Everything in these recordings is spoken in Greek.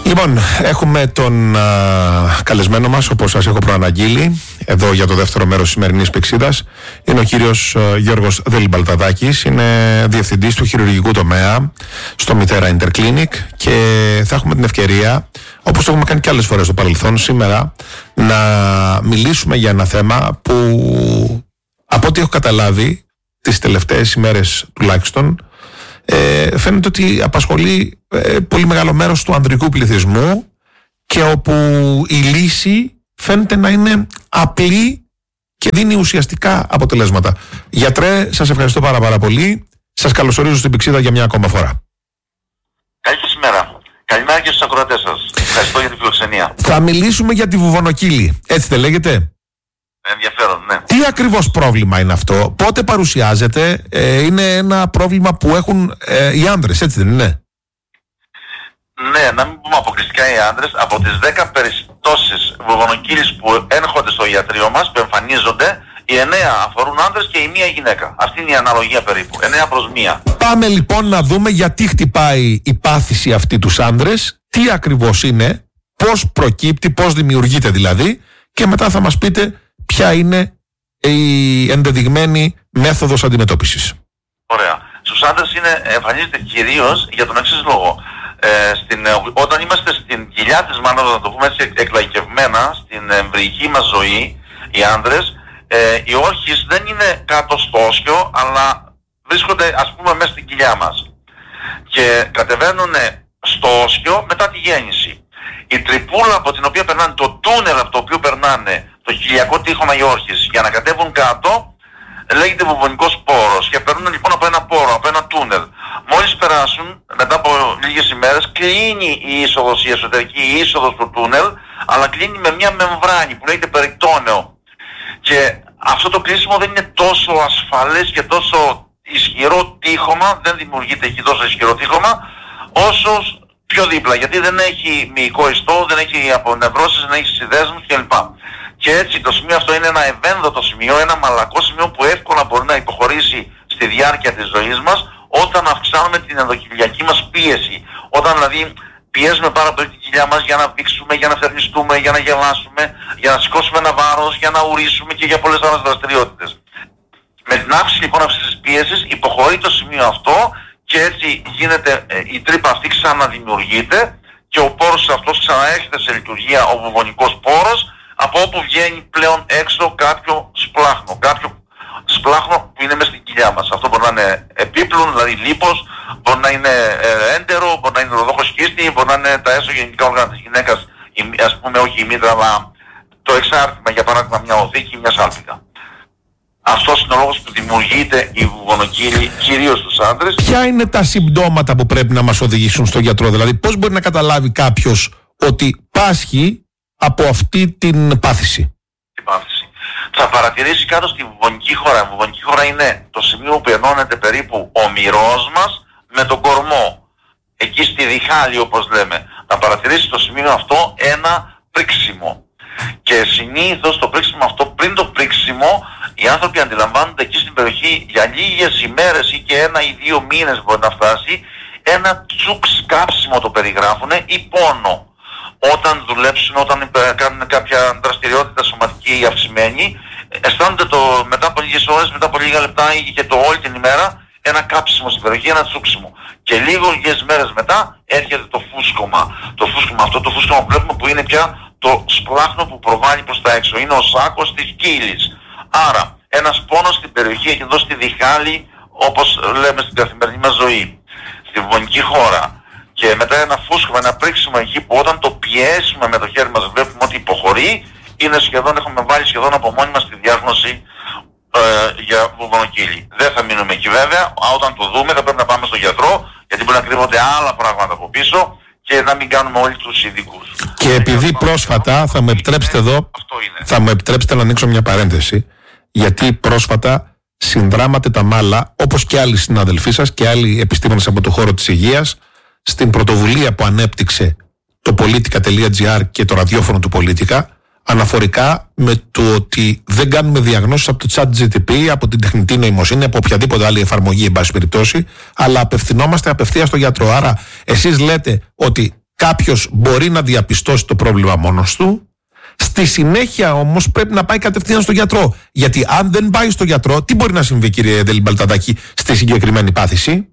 Λοιπόν, έχουμε τον καλεσμένο μας, όπως σας έχω προαναγγείλει, εδώ για το δεύτερο μέρος της σημερινής Πηξίδας. Είναι ο κύριος Γιώργος Δελιμπαλταδάκης, είναι διευθυντής του χειρουργικού τομέα στο Μητέρα Interclinic και θα έχουμε την ευκαιρία, όπως το έχουμε κάνει και άλλες φορές στο παρελθόν, σήμερα να μιλήσουμε για ένα θέμα που, από ό,τι έχω καταλάβει, τις τελευταίες ημέρες τουλάχιστον, φαίνεται ότι απασχολεί πολύ μεγάλο μέρος του ανδρικού πληθυσμού και όπου η λύση φαίνεται να είναι απλή και δίνει ουσιαστικά αποτελέσματα. Γιατρέ, σας ευχαριστώ πάρα πολύ. Σας καλωσορίζω στην Πηξίδα για μια ακόμα φορά. Καλή σας ημέρα. Καλημέρα και στους ακροατές σας. Ευχαριστώ για την φιλοξενία. Θα μιλήσουμε για τη βουβονοκύλη. Έτσι δεν λέγεται? Ενδιαφέρον, ναι. Τι ακριβώς πρόβλημα είναι αυτό? Πότε παρουσιάζεται? Είναι ένα πρόβλημα που έχουν οι άνδρες, έτσι δεν είναι? Ναι, να μην πούμε αποκλειστικά οι άνδρες. Από τις 10 περιπτώσεις βουβονοκύλης που έρχονται στο ιατρείο μας, που εμφανίζονται, οι 9 αφορούν άνδρες και η μία γυναίκα. Αυτή είναι η αναλογία περίπου. 9 προς 1. Πάμε λοιπόν να δούμε γιατί χτυπάει η πάθηση αυτή τους άνδρες, τι ακριβώς είναι, πώς προκύπτει, πώς δημιουργείται δηλαδή, και μετά θα μας πείτε ποια είναι η ενδεδειγμένη μέθοδος αντιμετώπισης. Ωραία. Στους άντρες εμφανίζεται κυρίως για τον εξής λόγο. Όταν είμαστε στην κοιλιά της μάνας, να το πούμε έτσι εκλαϊκευμένα, στην εμβρυϊκή μας ζωή, οι άντρες, οι όρχες δεν είναι κάτω στο όσιο, αλλά βρίσκονται ας πούμε μέσα στην κοιλιά μας. Και κατεβαίνουν στο όσιο μετά τη γέννηση. Η τρυπούλα από την οποία περνάνε, το τούνελ από το οποίο περνάνε το χιλιακό τείχομα οι όρχες για να κατέβουν κάτω, λέγεται βουβονικός πόρος και περνούν λοιπόν από ένα πόρο, από ένα τούνελ. Μόλις περάσουν, μετά από λίγες ημέρες, κλείνει η είσοδος, η εσωτερική είσοδος του τούνελ, αλλά κλείνει με μια μεμβράνη που λέγεται περιττόνεο. Και αυτό το κλείσιμο δεν είναι τόσο ασφαλές και τόσο ισχυρό τείχομα, δεν δημιουργείται εκεί τόσο ισχυρό τείχομα, όσο πιο δίπλα, γιατί δεν έχει μυϊκό ιστό, δεν έχει απονευρώσεις, δεν έχει συνδέσμους κλπ. Και έτσι το σημείο αυτό είναι ένα ευένδοτο σημείο, ένα μαλακό σημείο που εύκολα μπορεί να υποχωρήσει στη διάρκεια της ζωής μας όταν αυξάνουμε την ενδοκυλιακή μας πίεση. Όταν δηλαδή πιέζουμε πάρα πολύ την κοιλιά μας για να δείξουμε, για να φτερνιστούμε, για να γελάσουμε, για να σηκώσουμε ένα βάρος, για να ουρήσουμε και για πολλές άλλες δραστηριότητες. Με την αύξηση λοιπόν αυτής της πίεσης υποχωρεί το σημείο αυτό και έτσι γίνεται η τρύπα αυτή ξαναδημιουργείται και ο πόρος αυτός ξαναέρχεται σε λειτουργία, ο βουβονικός πόρος, από όπου βγαίνει πλέον έξω κάποιο σπλάχνο που είναι μέσα στην κοιλιά μας. Αυτό μπορεί να είναι επίπλων, δηλαδή λίπος, μπορεί να είναι έντερο, μπορεί να είναι ροδόχος κίστη, μπορεί να είναι τα έσω γεννητικά όργανα της γυναίκας, ας πούμε όχι η μήτρα, αλλά το εξάρτημα, για παράδειγμα μια οδύκη ή μια σάλπιγγα. Αυτός είναι ο λόγος που δημιουργείται η βουβονοκύλη κυρίως στους άντρες. Ποια είναι τα συμπτώματα που πρέπει να μας οδηγήσουν στον γιατρό? Δηλαδή πώς μπορεί να καταλάβει κάποιος ότι πάσχει από αυτή την πάθηση? Θα παρατηρήσει κάτω στη βουβονική χώρα. Η βουβονική χώρα είναι το σημείο που ενώνεται περίπου ο μυρός μας με τον κορμό. Εκεί στη διχάλη όπως λέμε. Θα παρατηρήσει το σημείο αυτό ένα πρίξιμο. Και συνήθως το πρίξιμο αυτό, πριν το πρίξιμο, οι άνθρωποι αντιλαμβάνονται εκεί στην περιοχή για λίγες ημέρες ή και 1 ή 2 μήνες μπορεί να φτάσει, ένα τσουκ κάψιμο το περιγράφουν ή πόνο. Όταν δουλέψουν, όταν κάνουν κάποια δραστηριότητα σωματική ή αυξημένη, αισθάνονται μετά από λίγες ώρες, μετά από λίγα λεπτά ή και όλη την ημέρα ένα κάψιμο στην περιοχή, ένα τσούξιμο. Και λίγες μέρες μετά έρχεται το φούσκωμα. Το φούσκωμα που βλέπουμε που είναι πια το σπλάχνο που προβάλλει προς τα έξω. Είναι ο σάκος της κύλης. Άρα ένας πόνος στην περιοχή, έχει εδώ στη διχάλη, όπως λέμε στην καθημερινή μας ζωή, στη βουβονική χώρα. Και μετά ένα φούσκωμα, ένα πρίξιμο εκεί που όταν το πιέσουμε με το χέρι μας βλέπουμε ότι υποχωρεί, είναι σχεδόν, έχουμε βάλει σχεδόν από μόνοι μας τη διάγνωση για βουβονοκύλη. Δεν θα μείνουμε εκεί βέβαια, όταν το δούμε θα πρέπει να πάμε στον γιατρό, γιατί μπορεί να κρύβονται άλλα πράγματα από πίσω και να μην κάνουμε όλοι τους ειδικούς. Και επειδή πρόσφατα, θα μου επιτρέψετε εδώ, θα μου επιτρέψετε να ανοίξω μια παρένθεση, γιατί πρόσφατα συνδράματε τα μάλα, όπως και άλλοι συναδελφοί σας και άλλοι επιστήμονες από το χώρο της υγείας, στην πρωτοβουλία που ανέπτυξε το Politica.gr και το ραδιόφωνο του Politica, αναφορικά με το ότι δεν κάνουμε διαγνώσεις από το ChatGPT, από την τεχνητή νοημοσύνη, από οποιαδήποτε άλλη εφαρμογή, εν πάση περιπτώσει, αλλά απευθυνόμαστε απευθείας στο γιατρό. Άρα, εσείς λέτε ότι κάποιος μπορεί να διαπιστώσει το πρόβλημα μόνος του. Στη συνέχεια όμως πρέπει να πάει κατευθείαν στο γιατρό. Γιατί αν δεν πάει στο γιατρό, τι μπορεί να συμβεί, κύριε Δελιμπαλταδάκη, στη συγκεκριμένη πάθηση?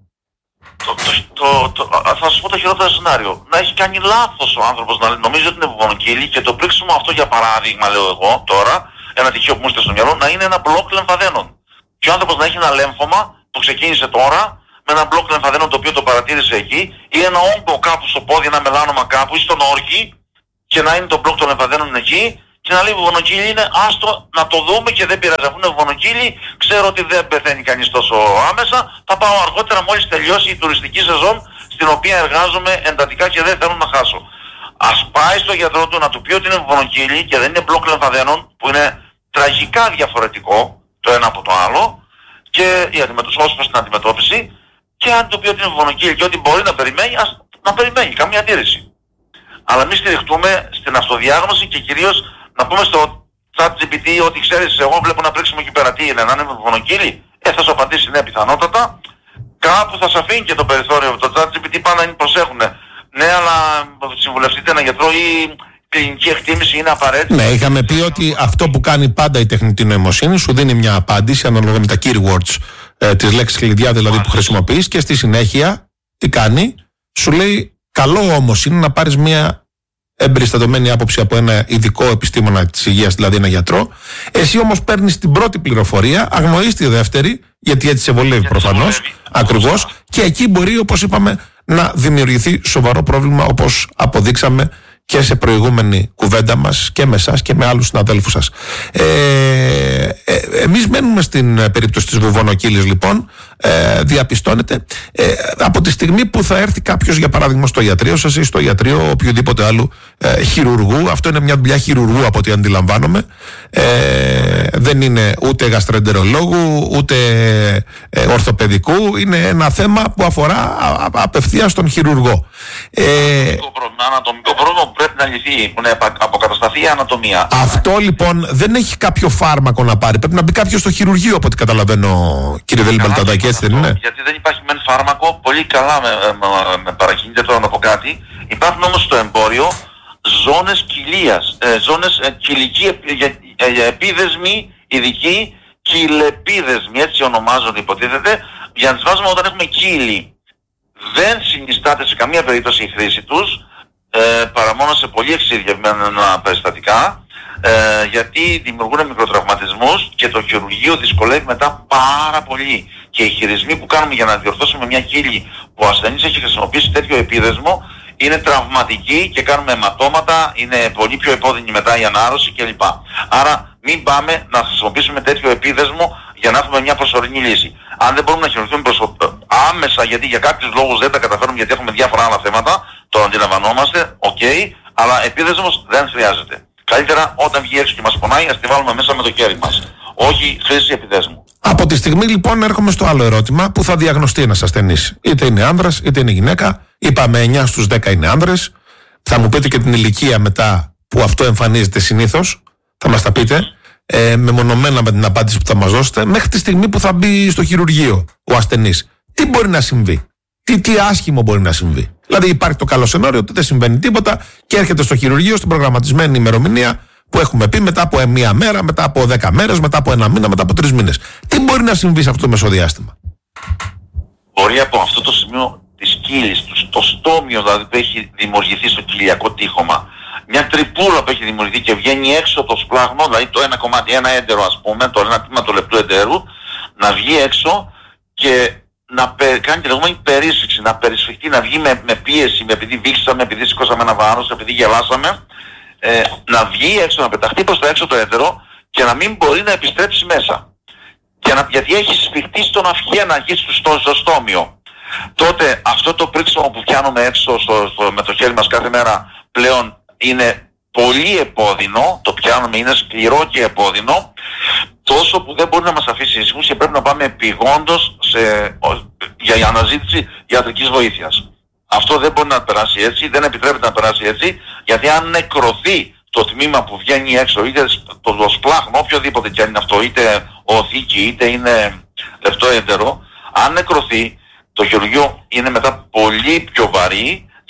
Θα σας πω το χειρότερο σενάριο. Να έχει κάνει λάθος ο άνθρωπος, να νομίζει ότι είναι βουβονοκύλι και το πρίξιμο αυτό, για παράδειγμα, λέω εγώ τώρα, ένα τυχαίο που μου είστε στο μυαλό, να είναι ένα μπλοκ λεμφαδένων. Και ο άνθρωπος να έχει ένα λέμφωμα που ξεκίνησε τώρα, με ένα μπλοκ λεμφαδένων το οποίο το παρατήρησε εκεί, ή ένα όγκο κάπου στο πόδι, ένα μελάνομα κάπου, ή στον όρκη, και να είναι το μπλοκ των λεμφαδένων εκεί, και να λέει βουβονοκύλι είναι, άστο να το δούμε και δεν πειράζει. Αφού είναι βουβονοκύλι, ξέρω ότι δεν πεθαίνει κανείς τόσο άμεσα, θα πάω αργότερα μόλις τελειώσει η τουριστική σεζόν στην οποία εργάζομαι εντατικά και δεν θέλω να χάσω. Ας πάει στο γιατρό του να του πει ότι είναι βουβονοκύλι και δεν είναι μπλοκ λεμφαδένων, που είναι τραγικά διαφορετικό το ένα από το άλλο, και η αντιμετώπιση στην αντιμετώπιση, και αν του πει ότι είναι βουβονοκύλι και ότι μπορεί να περιμένει, ας να περιμένει, καμία αντίρρηση. Αλλά μην στηριχτούμε στην αυτοδιάγνωση και κυρίως να πούμε στο ChatGPT ότι ξέρεις, εγώ βλέπω να πρίξουμε εκεί πέρα, τι είναι, να είναι βουβονοκύλι. Θα σου απαντήσει ναι, πιθανότατα. Κάπου θα σας αφήνει και το περιθώριο. Το ChatGPT πάντα είναι προσέχουν. Ναι, αλλά συμβουλευτείτε ένα γιατρό ή κλινική εκτίμηση είναι απαραίτητη. Ναι, είχαμε πει ότι αυτό που κάνει πάντα η τεχνητή νοημοσύνη σου δίνει μια απάντηση ανάλογα με τα keywords, τις λέξεις κλειδιά δηλαδή που χρησιμοποιείς, και στη συνέχεια τι κάνει, σου λέει καλό όμως είναι να πάρεις μια εμπεριστατωμένη άποψη από ένα ειδικό επιστήμονα της υγείας, δηλαδή ένα γιατρό. Εσύ όμως παίρνεις την πρώτη πληροφορία, αγνοείς τη δεύτερη, γιατί έτσι σε βολεύει προφανώς, ακριβώς, και εκεί μπορεί, όπως είπαμε, να δημιουργηθεί σοβαρό πρόβλημα, όπως αποδείξαμε και σε προηγούμενη κουβέντα μας και με εσάς και με άλλους συναδέλφους σας. Εμείς μένουμε στην περίπτωση της βουβονοκύλης, λοιπόν. Διαπιστώνεται από τη στιγμή που θα έρθει κάποιος, για παράδειγμα, στο ιατρείο σας ή στο ιατρείο οποιοδήποτε άλλου χειρουργού. Αυτό είναι μια δουλειά χειρουργού από ό,τι αντιλαμβάνομαι. Δεν είναι ούτε γαστροεντερολόγου ούτε ορθοπαιδικού. Είναι ένα θέμα που αφορά απευθείας τον χειρουργό. Ανατομικό πρόβλημα που πρέπει να λυθεί, που είναι αποκατασταθεί η ανατομία. Αυτό λοιπόν δεν έχει κάποιο φάρμακο να πάρει. Πρέπει να μπει κάποιος στο χειρουργείο, από ό,τι καταλαβαίνω, κύριε Δελιμπαλταδάκη, έτσι δεν είναι? Γιατί δεν υπάρχει μεν φάρμακο, πολύ καλά με παρακινείται τώρα να πω κάτι. Υπάρχουν όμως στο εμπόριο ζώνες κοιλίας, ζώνες κοιλική επίδεσμοι, ειδικοί κοιλεπίδεσμοι, έτσι ονομάζονται υποτίθεται, για να τις βάζουμε όταν έχουμε κύλι. Δεν συνιστάται σε καμία περίπτωση η χρήση τους, παρά μόνο σε πολύ εξειδικευμένα περιστατικά, γιατί δημιουργούν μικροτραυματισμούς και το χειρουργείο δυσκολεύει μετά πάρα πολύ. Και οι χειρισμοί που κάνουμε για να διορθώσουμε μια κύλη που ο ασθενής έχει χρησιμοποιήσει τέτοιο επίδεσμο είναι τραυματικοί και κάνουμε αιματώματα, είναι πολύ πιο επώδυνη μετά η ανάρρωση κλπ. Άρα μην πάμε να χρησιμοποιήσουμε τέτοιο επίδεσμο για να έχουμε μια προσωρινή λύση. Αν δεν μπορούμε να χειρουργηθούμε άμεσα, γιατί για κάποιους λόγους δεν τα καταφέρουμε, γιατί έχουμε διάφορα άλλα θέματα, το αντιλαμβανόμαστε, αλλά επίδεσμος δεν χρειάζεται. Καλύτερα όταν βγει έξω και μας πονάει, ας τη βάλουμε μέσα με το χέρι μας. Όχι χρήση επιδέσμου. Από τη στιγμή λοιπόν έρχομαι στο άλλο ερώτημα που θα διαγνωστεί ένας ασθενής. Είτε είναι άνδρας είτε είναι γυναίκα. Είπαμε 9 στους 10 είναι άνδρες. Θα μου πείτε και την ηλικία μετά που αυτό εμφανίζεται συνήθως. Θα μας τα πείτε. Μεμονωμένα με την απάντηση που θα μας δώσετε. Μέχρι τη στιγμή που θα μπει στο χειρουργείο ο ασθενής. Τι μπορεί να συμβεί? Τι άσχημο μπορεί να συμβεί? Δηλαδή υπάρχει το καλό σενάριο ότι δεν συμβαίνει τίποτα και έρχεται στο χειρουργείο στην προγραμματισμένη ημερομηνία που έχουμε πει, μετά από 1 μέρα, μετά από 10 μέρες, μετά από 1 μήνα, μετά από 3 μήνες. Τι μπορεί να συμβεί σε αυτό το μεσοδιάστημα? Μπορεί από αυτό το σημείο της κύλης, το στόμιο δηλαδή που έχει δημιουργηθεί στο κοιλιακό τείχομα, μια τρυπούλα που έχει δημιουργηθεί και βγαίνει έξω από το σπλάγμο, δηλαδή το ένα κομμάτι, ένα έντερο ας πούμε, το ένα τμήμα του λεπτού εντέρου, να βγει έξω και να κάνει τη λεγόμενη περίσφυξη, να περισφυχτεί, να βγει με πίεση, επειδή βήξαμε, επειδή σηκώσαμε ένα βάρος, επειδή γελάσαμε, να βγει έξω, να πεταχτεί προς τα έξω το έντερο και να μην μπορεί να επιστρέψει μέσα. Γιατί έχει σφιχτεί στον αυχαία να βγει στο στόμιο. Τότε αυτό το πρίξιμο που πιάνουμε έξω με το χέρι μας κάθε μέρα πλέον είναι πολύ επώδυνο, το πιάνουμε, είναι σκληρό και επώδυνο, τόσο που δεν μπορεί να μας αφήσει ήσυχους και πρέπει να πάμε επειγόντως για αναζήτηση ιατρικής βοήθειας. Αυτό δεν μπορεί να περάσει έτσι, δεν επιτρέπεται να περάσει έτσι, γιατί αν νεκρωθεί το τμήμα που βγαίνει έξω, είτε το σπλάχμα, οποιοδήποτε και αν είναι αυτό, είτε οθήκη, είτε είναι λεπτό έντερο, αν νεκρωθεί, το χειρουργείο είναι μετά πολύ πιο βαρύ,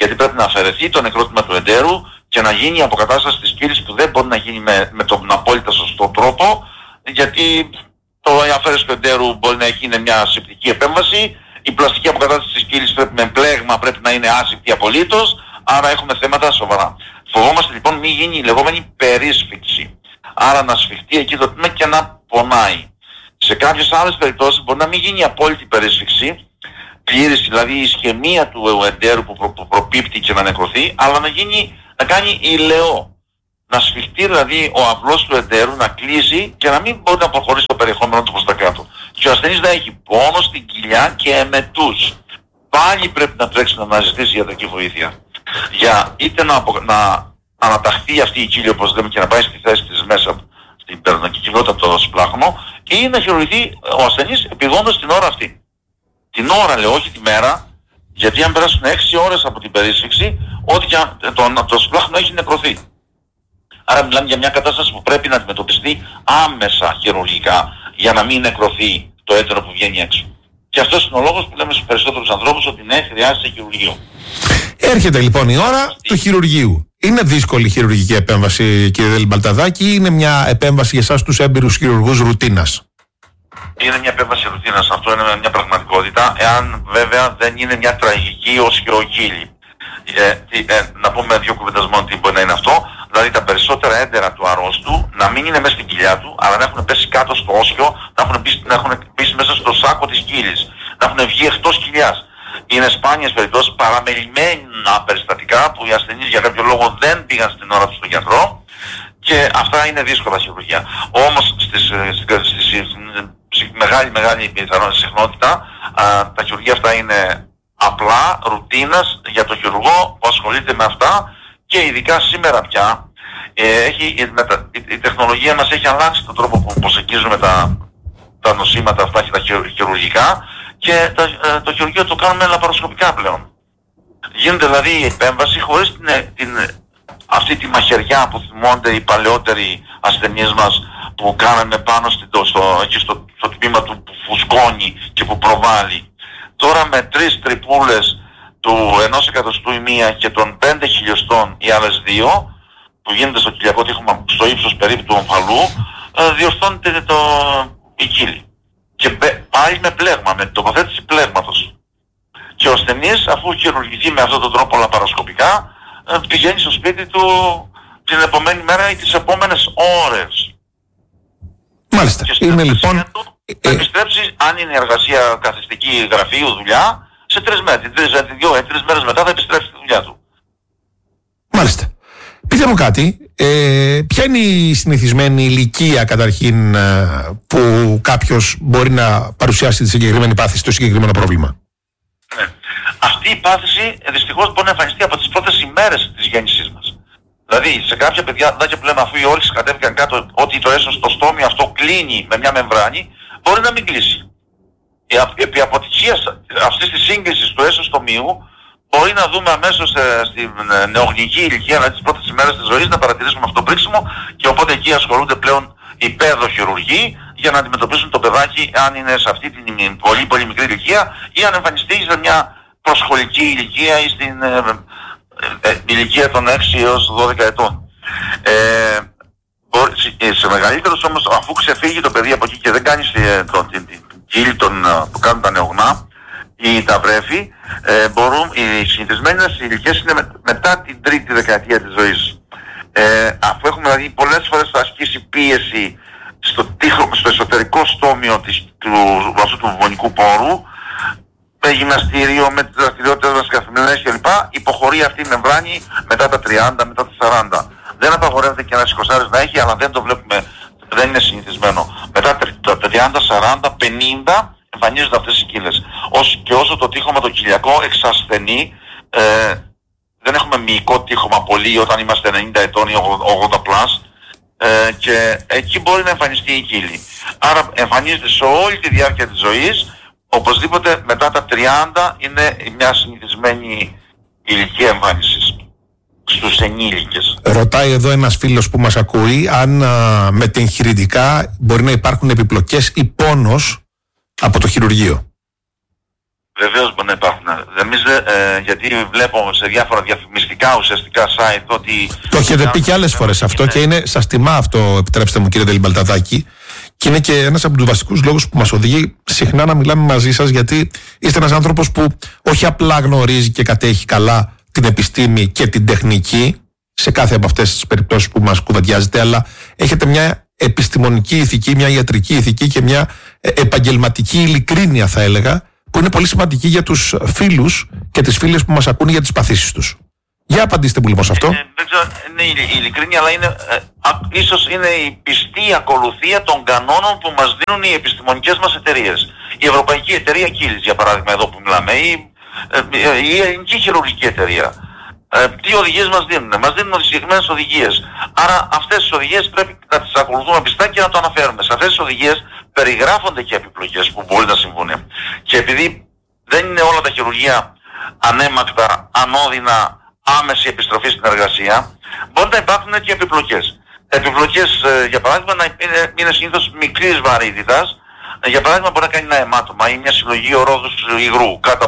Γιατί πρέπει να αφαιρεθεί το νεκρότημα του εντέρου και να γίνει η αποκατάσταση της κύλης, που δεν μπορεί να γίνει με τον απόλυτα σωστό τρόπο, γιατί η αφαίρεση του εντέρου μπορεί να γίνει μια σεπτική επέμβαση, η πλαστική αποκατάσταση της κύλης πρέπει με πλέγμα, πρέπει να είναι άσυπτη απολύτως, άρα έχουμε θέματα σοβαρά. Φοβόμαστε λοιπόν μην γίνει η λεγόμενη περίσφυξη. Άρα να σφιχτεί εκεί το τμήμα και να πονάει. Σε κάποιες άλλες περιπτώσεις μπορεί να μην γίνει η απόλυτη περίσφυξη, πλήρης, δηλαδή η ισχυμία του εντέρου που προπίπτει και να νεκρωθεί, αλλά να κάνει ηλαιό. Να σφιχτεί δηλαδή ο αυλός του εντέρου, να κλείσει και να μην μπορεί να προχωρήσει το περιεχόμενο του προς τα κάτω. Και ο ασθενής να έχει πόνο στην κοιλιά και εμετούς. Πάλι πρέπει να τρέξει να αναζητήσει ιατρική βοήθεια. Για είτε να αναταχθεί αυτή η κύλη, όπως λέμε, και να πάει στη θέση της μέσα στην περνοκυκλότητα από το σπλάχνο, ή να χειρουργηθεί ο ασθενής επιγόντως την ώρα αυτή. Την ώρα λέω, όχι τη μέρα, γιατί αν περάσουν 6 ώρες από την περίσφυξη, ό,τι και το σπλάχνο έχει νεκρωθεί. Άρα μιλάμε για μια κατάσταση που πρέπει να αντιμετωπιστεί άμεσα χειρουργικά, για να μην νεκρωθεί το έντερο που βγαίνει έξω. Και αυτός είναι ο λόγος που λέμε στους περισσότερους ανθρώπους ότι ναι, χρειάζεται χειρουργείο. Έρχεται λοιπόν η ώρα του χειρουργείου. Είναι δύσκολη η χειρουργική επέμβαση, κύριε Δελιμπαλταδάκη, ή είναι μια επέμβαση για εσάς τους έμπειρους χειρουργούς ρουτίνας? Είναι μια επέμβαση ρουτίνας, αυτό είναι μια πραγματικότητα, εάν βέβαια δεν είναι μια τραγική οσιογύλη. Να πούμε δύο κουβέντες μόνο τι μπορεί να είναι αυτό. Δηλαδή τα περισσότερα έντερα του αρρώστου να μην είναι μέσα στην κοιλιά του, αλλά να έχουν πέσει κάτω στο όσιο, να έχουν μπει μέσα στο σάκο της κύλης, να έχουν βγει εκτός κοιλιάς. Είναι σπάνιες περιπτώσεις, παραμελημένα περιστατικά που οι ασθενείς για κάποιο λόγο δεν πήγαν στην ώρα τους στον γιατρό, και αυτά είναι δύσκολα χειρουργία. Όμως στη μεγάλη συχνότητα τα χειρουργία αυτά είναι απλά ρουτίνας για το χειρουργό που ασχολείται με αυτά, και ειδικά σήμερα πια η τεχνολογία μας έχει αλλάξει τον τρόπο που προσεγγίζουμε τα νοσήματα αυτά και τα χειρουργικά, και το χειρουργείο το κάνουμε λαπαροσκοπικά πλέον. Γίνεται δηλαδή η επέμβαση χωρίς αυτή τη μαχαιριά που θυμώνται οι παλαιότεροι ασθενείς μας, που κάναμε πάνω στο τμήμα του που φουσκώνει και που προβάλλει. Τώρα με 3 τρυπούλες του 1 εκατοστού η μία και των 5 χιλιοστών οι άλλες 2, που γίνεται στο κοιλιακό τείχομα στο ύψος περίπου του ομφαλού, διορθώνεται η κύλη. Και πάλι με πλέγμα, με τοποθέτηση πλέγματος. Και ο ασθενής, αφού χειρουργηθεί με αυτόν τον τρόπο λαπαροσκοπικά, πηγαίνει στο σπίτι του την επομένη μέρα ή τις επόμενες ώρες. Μάλιστα. Είναι λοιπόν... Θα επιστρέψει, αν είναι εργασία καθιστική γραφείου δουλειά, σε 3 μέρες. 2-3 μέρες μετά θα επιστρέψει στη δουλειά του. Μάλιστα. Πείτε μου κάτι, ποια είναι η συνηθισμένη ηλικία καταρχήν που κάποιος μπορεί να παρουσιάσει τη συγκεκριμένη πάθηση, το συγκεκριμένο πρόβλημα? Ναι. Αυτή η πάθηση δυστυχώς μπορεί να εμφανιστεί από τις πρώτες ημέρες της γέννησής μας. Δηλαδή σε κάποια παιδάκια που λέμε, αφού οι όρκες κατέβηκαν κάτω, ότι το έσω στο στόμιο αυτό κλείνει με μια μεμβράνη, μπορεί να μην κλείσει. Επί αποτυχίας αυτής της σύγκλησης του έσω στομίου, μπορεί να δούμε αμέσως στην νεογνική ηλικία, δηλαδή τις πρώτες ημέρες της ζωής, να παρατηρήσουμε αυτό το πρίξιμο, και οπότε εκεί ασχολούνται πλέον οι παιδοχειρουργοί για να αντιμετωπίσουν το παιδάκι, αν είναι σε αυτή την πολύ μικρή ηλικία, ή αν εμφανιστεί σε μια προσχολική ηλικία ή στην ηλικία των 6 έως 12 ετών. Σε μεγαλύτερους όμως, αφού ξεφύγει το παιδί από εκεί και δεν κάνει την κύλη που κάνουν τα νεογνά ή τα βρέφη, οι συνηθισμένες ηλικίες είναι μετά την 3η δεκαετία της ζωής. Αφού έχουμε δηλαδή πολλές φορές ασκήσει πίεση στο εσωτερικό στόμιο αυτού του βουβονικού πόρου, με γυμναστήριο, με τις δραστηριότητες μας καθημερινές κλπ, υποχωρεί αυτή η μεμβράνη μετά τα 30, μετά τα 40. Δεν απαγορεύεται και ένας 20 να έχει, αλλά δεν το βλέπουμε, δεν είναι συνηθισμένο. Μετά τα 30, 40, 50 εμφανίζονται αυτές οι κύλες. Και όσο το τείχομα το κοιλιακό εξασθενεί, δεν έχουμε μυϊκό τείχομα πολύ όταν είμαστε 90 ετών ή 80 πλάς, και εκεί μπορεί να εμφανιστεί η κύλη. Άρα εμφανίζεται σε όλη τη διάρκεια της ζωής. Οπωσδήποτε μετά τα 30 είναι μια συνηθισμένη ηλικία εμφάνισης στους ενήλικες. Ρωτάει εδώ ένας φίλος που μας ακούει αν με τα εγχειρητικά μπορεί να υπάρχουν επιπλοκές ή πόνος από το χειρουργείο. Βεβαίως μπορεί να υπάρχουν. Εμείς, γιατί βλέπω σε διάφορα διαφημιστικά ουσιαστικά site ότι... Το έχετε πει και άλλες φορές αυτό και είναι, σας τιμά αυτό, επιτρέψτε μου κύριε Δελιμπαλταδάκη, και είναι και ένας από τους βασικούς λόγους που μας οδηγεί συχνά να μιλάμε μαζί σας, γιατί είστε ένας άνθρωπος που όχι απλά γνωρίζει και κατέχει καλά την επιστήμη και την τεχνική σε κάθε από αυτές τις περιπτώσεις που μας κουβεντιάζετε, αλλά έχετε μια επιστημονική ηθική, μια ιατρική ηθική και μια επαγγελματική ειλικρίνεια, θα έλεγα, που είναι πολύ σημαντική για τους φίλους και τις φίλες που μας ακούνε για τις παθήσεις τους. Για απαντήστε μου λοιπόν σε αυτό. Δεν ξέρω, είναι η ειλικρίνεια, αλλά είναι, ίσως είναι η πιστή ακολουθία των κανόνων που μας δίνουν οι επιστημονικές μας εταιρείες. Η Ευρωπαϊκή Εταιρεία Κύλης, για παράδειγμα, εδώ που μιλάμε, η Ελληνική Χειρουργική Εταιρεία. Τι οδηγίες μας δίνουν? Μας δίνουν συγκεκριμένες οδηγίες. Άρα αυτές τις οδηγίες πρέπει να τις ακολουθούμε πιστά και να το αναφέρουμε. Σε αυτές τις οδηγίες περιγράφονται και επιλογές που μπορεί να συμβούν. Και επειδή δεν είναι όλα τα χειρουργεία ανέμακτα, ανώδυνα, άμεση επιστροφή στην εργασία, μπορεί να υπάρχουν και επιπλοκές. Επιπλοκές, για παράδειγμα, να είναι συνήθως μικρής βαρύτητας. Για παράδειγμα, μπορεί να κάνει ένα αιμάτωμα ή μια συλλογή ορόδους υγρού κάτω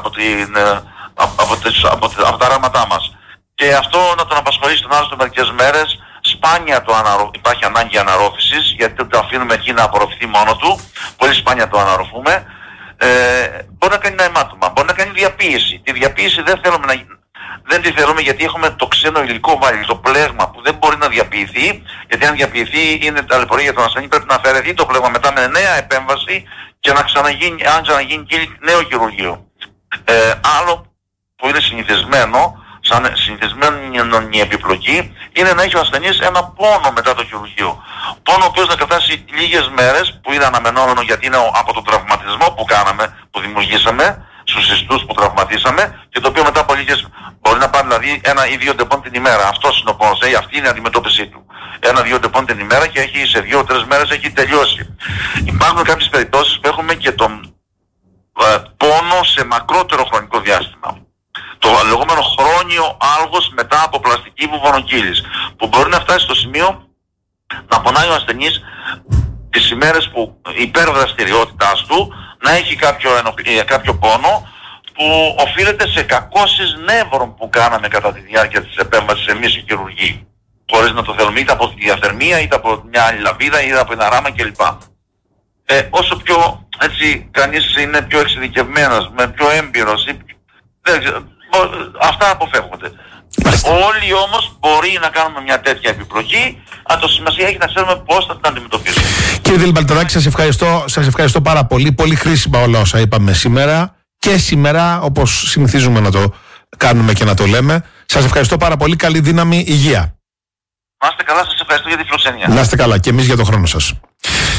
από τα ράματά μας. Και αυτό να τον απασχολήσει τον άλλο μερικές μέρες. Σπάνια υπάρχει ανάγκη αναρρόφησης, γιατί το αφήνουμε εκεί να απορροφηθεί μόνο του. Πολύ σπάνια το αναρροφούμε. Μπορεί να κάνει ένα αιμάτωμα, μπορεί να κάνει διαποίηση. Τη διαποίηση δεν τη θέλουμε, γιατί έχουμε το ξένο υλικό βάλει, το πλέγμα που δεν μπορεί να διαποιηθεί, γιατί αν διαποιηθεί είναι ταλαιπωρία για τον ασθενή, πρέπει να αφαιρεθεί το πλέγμα μετά με νέα επέμβαση και να ξαναγίνει, αν ξαναγίνει νέο χειρουργείο. Άλλο που είναι συνηθισμένο, σαν συνηθισμένη επιπλοκή, είναι να έχει ο ασθενής ένα πόνο μετά το χειρουργείο. Πόνο ο οποίος να κρατάσει λίγες μέρες, που είναι αναμενόμενο γιατί είναι από τον τραυματισμό που κάναμε, που δημιουργήσαμε, στους ιστούς που τραυματίσαμε, και το οποίο μετά από λίγες μπορεί να πάρει δηλαδή 1 ή 2 ντεπών την ημέρα. Αυτός είναι ο πόνος, αυτή είναι η αντιμετώπιση του. 1-2 ντεπών την ημέρα και σε 2-3 μέρες έχει τελειώσει. Υπάρχουν κάποιες περιπτώσεις που έχουμε και τον πόνο σε μακρότερο χρονικό διάστημα. Το λεγόμενο χρόνιο άλγος μετά από πλαστική βουβονοκύλης, που μπορεί να φτάσει στο σημείο να πονάει ο ασθενής τις ημέρες που υπερδραστηριότητάς του, να έχει κάποιο πόνο που οφείλεται σε κακώσεις νεύρων που κάναμε κατά τη διάρκεια της επέμβασης εμείς οι χειρουργοί, χωρίς να το θέλουμε, είτε από τη διαθερμία, είτε από μια άλλη λαβίδα, είτε από ένα ράμα κλπ. Όσο πιο έτσι κανείς είναι πιο εξειδικευμένος, με πιο έμπειρος, αυτά αποφεύγονται. Όλοι όμως μπορεί να κάνουμε μια τέτοια επιπλοκή, αλλά το σημασία έχει να ξέρουμε πώς θα την αντιμετωπίσουμε. Κύριε Δελιμπαλταδάκη, σας ευχαριστώ πάρα πολύ. Πολύ χρήσιμα όλα όσα είπαμε σήμερα και σήμερα, όπως συνηθίζουμε να το κάνουμε και να το λέμε. Σας ευχαριστώ πάρα πολύ. Καλή δύναμη, υγεία. Να είστε καλά, σας ευχαριστώ για τη φιλοξενία. Να είστε καλά και εμείς για τον χρόνο σας.